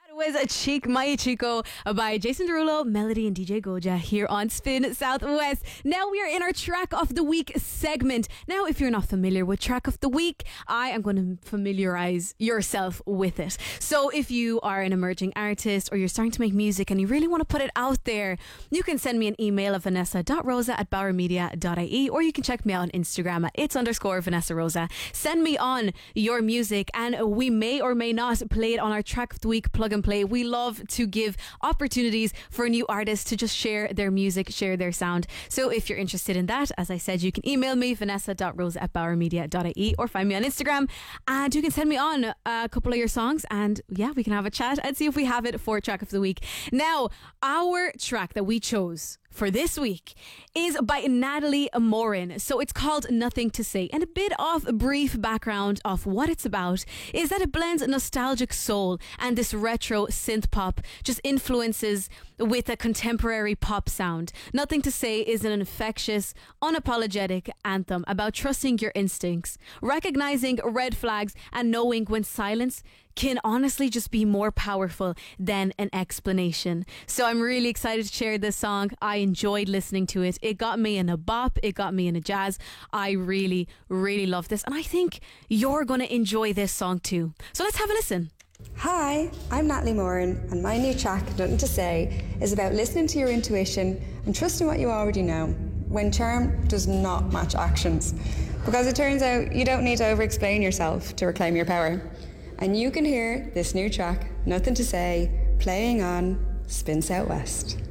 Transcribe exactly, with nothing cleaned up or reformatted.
Was a Cheek My Chico by Jason Derulo, Melody and D J Goja here on Spin Southwest. Now we are in our Track of the Week segment. Now, if you're not familiar with Track of the Week, I am going to familiarize yourself with it. So if you are an emerging artist or you're starting to make music and you really want to put it out there, you can send me an email at vanessa dot rosa at bauer media dot I E, or you can check me out on Instagram at it's underscore Vanessa Rosa. Send me on your music and we may or may not play it on our Track of the Week plug and play. We love to give opportunities for new artists to just share their music, share their sound. So if you're interested in that, as I said, you can email me, vanessa dot rosa at bauer media dot I E, or find me on Instagram and you can send me on a couple of your songs and yeah, we can have a chat and see if we have it for Track of the Week. Now, our track that we chose for this week is by Natalie Morin. So it's called Nothing to Say. And a bit of a brief background of what it's about is that it blends nostalgic soul and this retro synth pop just influences with a contemporary pop sound. Nothing to Say is an infectious, unapologetic anthem about trusting your instincts, recognizing red flags, and knowing when silence can honestly just be more powerful than an explanation. So I'm really excited to share this song. I enjoyed listening to it. It got me in a bop. It got me in a jazz. I really, really love this. And I think you're going to enjoy this song too. So let's have a listen. Hi, I'm Natalie Morin, and my new track, Nothing to Say, is about listening to your intuition and trusting what you already know, when charm does not match actions. Because it turns out you don't need to over-explain yourself to reclaim your power. And you can hear this new track, Nothing to Say, playing on Spin Southwest.